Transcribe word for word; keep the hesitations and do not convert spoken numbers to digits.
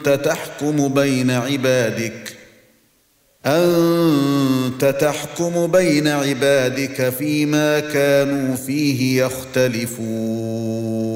أنت تحكم بين عبادك أنت تحكم بين عبادك فيما كانوا فيه يختلفون